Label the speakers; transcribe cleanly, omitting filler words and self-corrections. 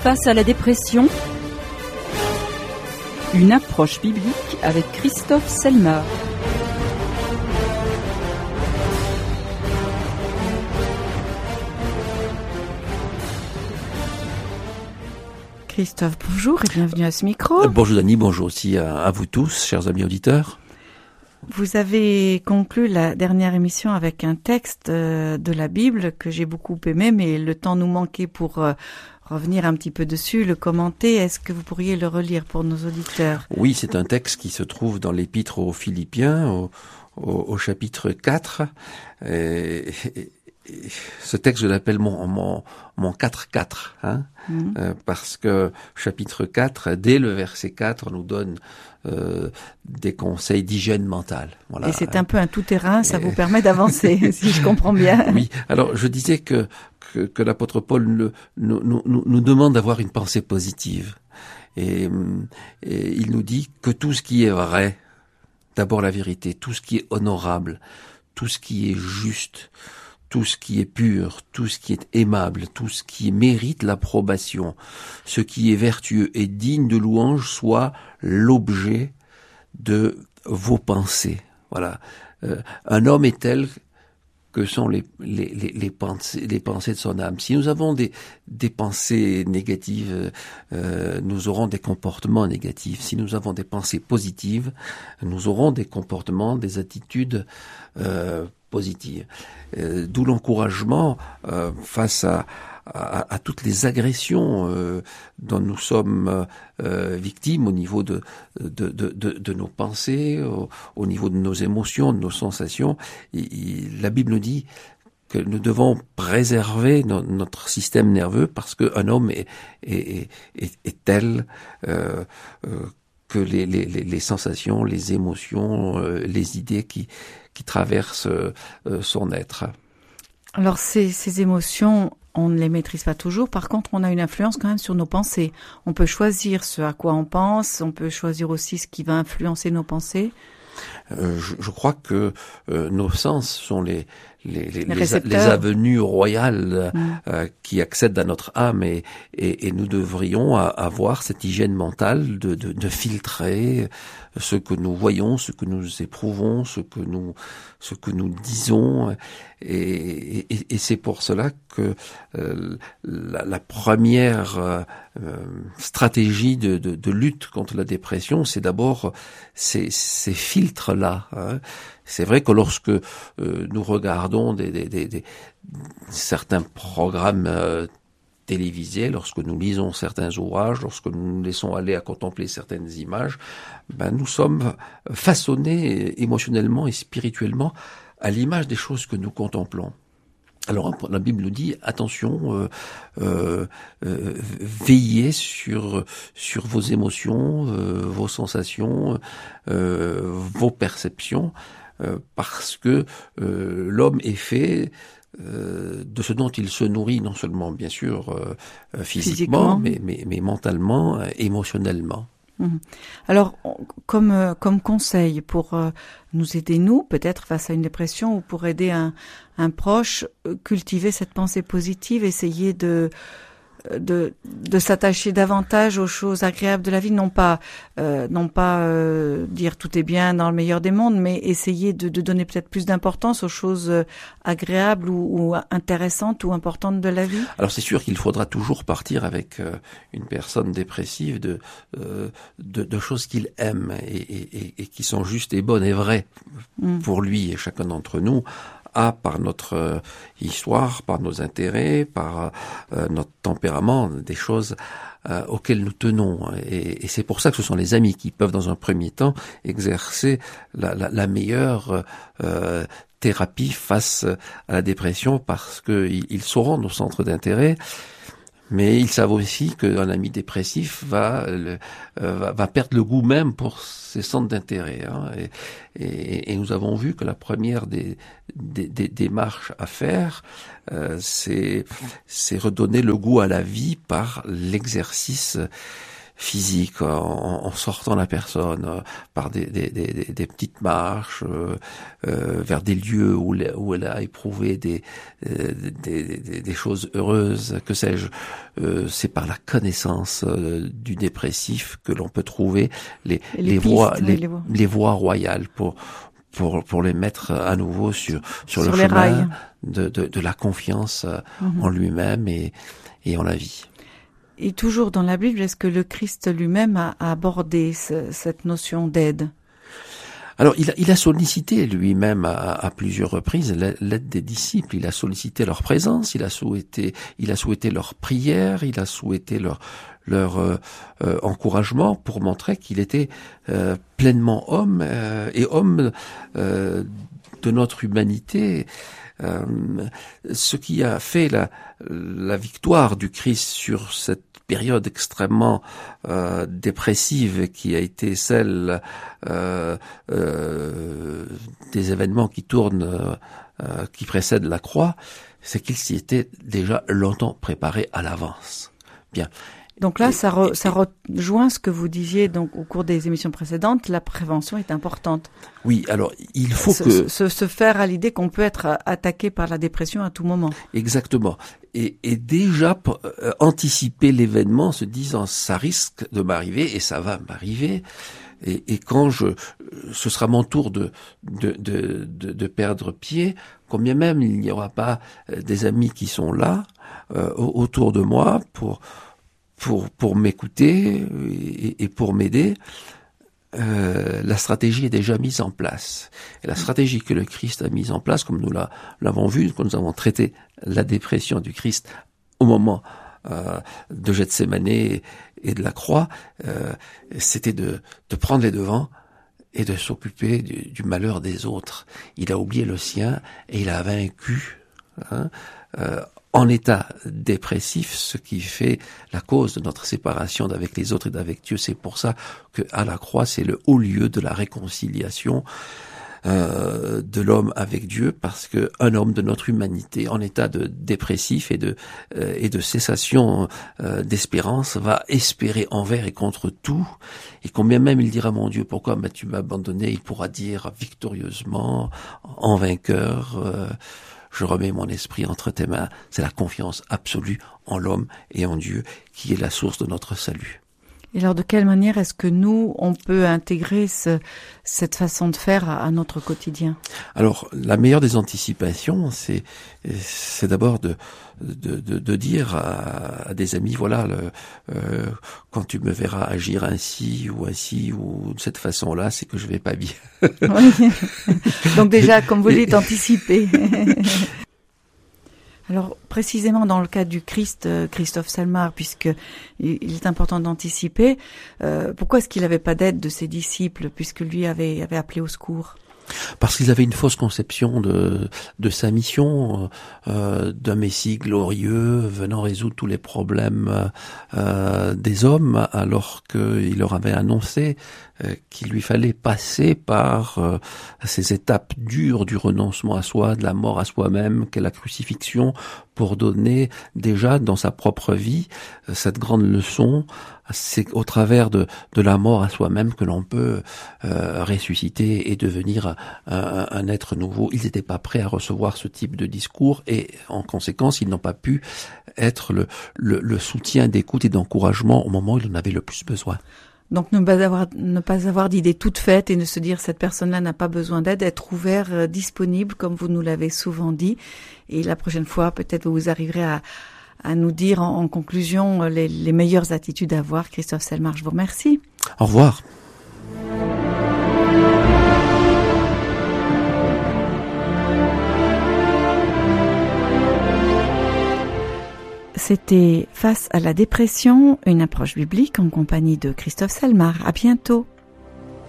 Speaker 1: Face à la dépression, une approche biblique avec Christophe Selmar.
Speaker 2: Christophe, bonjour et bienvenue à ce micro.
Speaker 3: Bonjour Dany, bonjour aussi à vous tous, chers amis auditeurs.
Speaker 2: Vous avez conclu la dernière émission avec un texte de la Bible que j'ai beaucoup aimé, mais le temps nous manquait pour revenir un petit peu dessus, le commenter. Est-ce que vous pourriez le relire pour nos auditeurs ?
Speaker 3: Oui, c'est un texte qui se trouve dans l'Épître aux Philippiens, au chapitre 4. Ce texte, je l'appelle mon 4-4, parce que chapitre 4, dès le verset 4, nous donne des conseils d'hygiène mentale. Voilà.
Speaker 2: Et c'est un peu un tout-terrain, ça vous permet d'avancer, si je comprends bien.
Speaker 3: Oui, alors je disais que l'apôtre Paul nous demande d'avoir une pensée positive. Et il nous dit que tout ce qui est vrai, d'abord la vérité, tout ce qui est honorable, tout ce qui est juste, tout ce qui est pur, tout ce qui est aimable, tout ce qui mérite l'approbation, ce qui est vertueux et digne de louange soit l'objet de vos pensées. Voilà. Un homme est tel que sont les pensées de son âme. Si nous avons des pensées négatives, nous aurons des comportements négatifs. Si nous avons des pensées positives, nous aurons des comportements, des attitudes positives. D'où l'encouragement face à toutes les agressions dont nous sommes victimes au niveau de nos pensées, au niveau de nos émotions, de nos sensations. La Bible nous dit que nous devons préserver notre système nerveux parce qu'un homme est tel que les sensations, les émotions, les idées qui traversent son être.
Speaker 2: Alors ces émotions, on ne les maîtrise pas toujours. Par contre, on a une influence quand même sur nos pensées. On peut choisir ce à quoi on pense. On peut choisir aussi ce qui va influencer nos pensées.
Speaker 3: Je crois que nos sens sont les avenues royales qui accèdent à notre âme et nous devrions avoir cette hygiène mentale de filtrer ce que nous voyons, ce que nous éprouvons, ce que nous disons et c'est pour cela que la première stratégie de lutte contre la dépression, c'est d'abord ces filtres-là. C'est vrai que lorsque nous regardons certains programmes télévisés, lorsque nous lisons certains ouvrages, lorsque nous nous laissons aller à contempler certaines images, nous sommes façonnés émotionnellement et spirituellement à l'image des choses que nous contemplons. Alors la Bible nous dit attention, veillez sur vos émotions, vos sensations, vos perceptions, parce que l'homme est fait de ce dont il se nourrit, non seulement bien sûr physiquement. Mais mentalement, émotionnellement.
Speaker 2: Alors, comme conseil pour nous aider, nous, peut-être face à une dépression ou pour aider un proche, cultiver cette pensée positive, essayer de s'attacher davantage aux choses agréables de la vie, non pas dire tout est bien dans le meilleur des mondes, mais essayer de donner peut-être plus d'importance aux choses agréables ou intéressantes ou importantes de la vie.
Speaker 3: Alors c'est sûr qu'il faudra toujours partir avec une personne dépressive de choses qu'il aime et qui sont justes et bonnes et vraies pour lui et chacun d'entre nous. Par notre histoire, par nos intérêts, par notre tempérament, des choses auxquelles nous tenons. Et c'est pour ça que ce sont les amis qui peuvent, dans un premier temps, exercer la meilleure thérapie face à la dépression, parce qu'ils sauront nos centres d'intérêt. Mais ils savent aussi qu'un ami dépressif va perdre le goût même pour ses centres d'intérêt. Et nous avons vu que la première des démarches à faire, c'est redonner le goût à la vie par l'exercice physiques en sortant la personne par des petites marches vers des lieux où elle a éprouvé des choses heureuses, que sais-je. C'est par la connaissance du dépressif que l'on peut trouver les voies royales pour les mettre à nouveau sur le chemin de la confiance en lui-même et en la vie.
Speaker 2: Et toujours dans la Bible, est-ce que le Christ lui-même a abordé cette notion d'aide?
Speaker 3: Alors, il a sollicité lui-même à plusieurs reprises l'aide des disciples. Il a sollicité leur présence, il a souhaité leur prière, il a souhaité leur encouragement pour montrer qu'il était pleinement homme et homme de notre humanité. Ce qui a fait la victoire du Christ sur cette période extrêmement dépressive qui a été celle des événements qui tournent, qui précèdent la croix, c'est qu'il s'y était déjà longtemps préparé à l'avance. Bien.
Speaker 2: Donc là, ça rejoint ce que vous disiez donc au cours des émissions précédentes, la prévention est importante.
Speaker 3: Oui, alors il faut
Speaker 2: se faire à l'idée qu'on peut être attaqué par la dépression à tout moment.
Speaker 3: Exactement. Et déjà anticiper l'événement en se disant ça risque de m'arriver et ça va m'arriver. Et quand ce sera mon tour de perdre pied, combien même il n'y aura pas des amis qui sont là autour de moi pour m'écouter et pour m'aider, la stratégie est déjà mise en place. Et la stratégie que le Christ a mise en place, comme nous l'avons vu, quand nous avons traité la dépression du Christ au moment de Gethsémane et de la croix, c'était de prendre les devants et de s'occuper du malheur des autres. Il a oublié le sien et il a vaincu en état dépressif, ce qui fait la cause de notre séparation d'avec les autres et d'avec Dieu. C'est pour ça que à la croix, c'est le haut lieu de la réconciliation de l'homme avec Dieu, parce que un homme de notre humanité en état de dépressif et de cessation d'espérance va espérer envers et contre tout, et combien même il dira mon Dieu pourquoi m'as-tu abandonné, il pourra dire victorieusement en vainqueur je remets mon esprit entre tes mains. C'est la confiance absolue en l'homme et en Dieu qui est la source de notre salut.
Speaker 2: Et alors, de quelle manière est-ce que nous, on peut intégrer cette façon de faire à notre quotidien?
Speaker 3: Alors, la meilleure des anticipations, c'est d'abord de dire à des amis, voilà, quand tu me verras agir ainsi ou de cette façon-là, c'est que je vais pas bien.
Speaker 2: Oui. Donc déjà, comme vous dites, anticiper. Alors, précisément dans le cas du Christ, Christophe Selmar, puisque il est important d'anticiper, pourquoi est-ce qu'il n'avait pas d'aide de ses disciples, puisque lui avait appelé au secours?
Speaker 3: Parce qu'ils avaient une fausse conception de sa mission, d'un Messie glorieux venant résoudre tous les problèmes des hommes, alors qu'il leur avait annoncé qu'il lui fallait passer par ces étapes dures du renoncement à soi, de la mort à soi-même, qu'est la crucifixion, pour donner déjà dans sa propre vie cette grande leçon. C'est au travers de la mort à soi-même que l'on peut ressusciter et devenir un être nouveau. Ils n'étaient pas prêts à recevoir ce type de discours et en conséquence, ils n'ont pas pu être le soutien d'écoute et d'encouragement au moment où ils en avaient le plus besoin.
Speaker 2: Donc ne pas avoir d'idées toutes faites et ne se dire cette personne-là n'a pas besoin d'aide, être ouvert, disponible comme vous nous l'avez souvent dit. Et la prochaine fois, peut-être vous arriverez à nous dire en conclusion les meilleures attitudes à avoir. Christophe Selmar, je vous remercie.
Speaker 3: Au revoir.
Speaker 2: C'était Face à la dépression, une approche biblique en compagnie de Christophe Selmar. À bientôt.